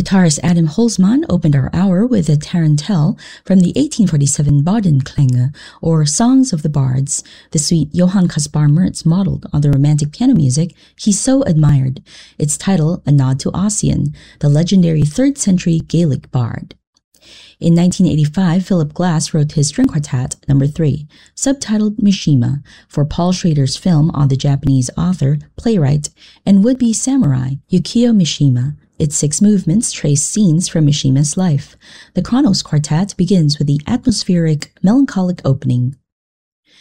Guitarist Adam Holzmann opened our hour with a tarantelle from the 1847 Badenklänge, or Songs of the Bards, the suite Johann Caspar Merz modeled on the romantic piano music he so admired, its title a nod to Ossian, the legendary 3rd century Gaelic bard. In 1985, Philip Glass wrote his string quartet No. 3, subtitled Mishima, for Paul Schrader's film on the Japanese author, playwright, and would-be samurai Yukio Mishima. Its 6 movements trace scenes from Mishima's life. The Kronos Quartet begins with the atmospheric, melancholic opening.